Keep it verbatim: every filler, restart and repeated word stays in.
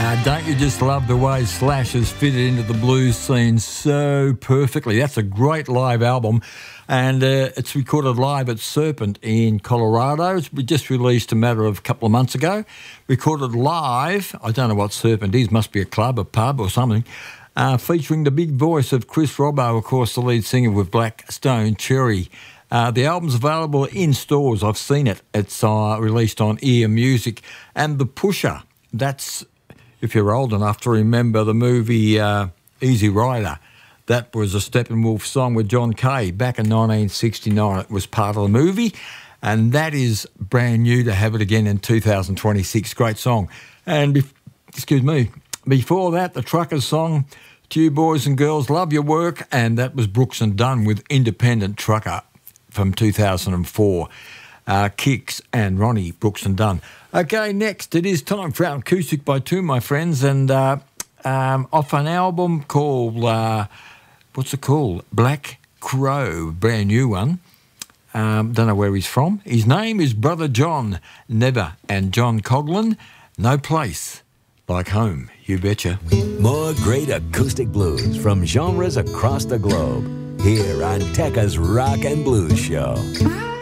Uh, don't you just love the way Slash has fitted into the blues scene so perfectly? That's a great live album, and uh, it's recorded live at Serpent in Colorado. It's just released a matter of a couple of months ago. Recorded live, I don't know what Serpent is, must be a club, a pub or something, uh, featuring the big voice of Chris Robbo, of course, the lead singer with Black Stone Cherry. Uh, the album's available in stores. I've seen it. It's uh, released on Ear Music. And The Pusher, that's, if you're old enough to remember the movie uh, Easy Rider, that was a Steppenwolf song with John Kay back in nineteen sixty-nine. It was part of the movie, and that is brand new to have it again in two thousand twenty-six. Great song. And, be- excuse me, before that, the Truckers song, To You Boys and Girls, Love Your Work, and that was Brooks and Dunn with Independent Trucker from two thousand four. Uh, Kicks and Ronnie Brooks and Dunn. Okay, next it is time for our acoustic by two, my friends, and uh, um, off an album called, uh, what's it called? Black Crow, brand new one. Um, don't know where he's from. His name is Brother John Never and John Coughlin. No place like home, you betcha. More great acoustic blues from genres across the globe here on Tekka's Rock and Blues Show.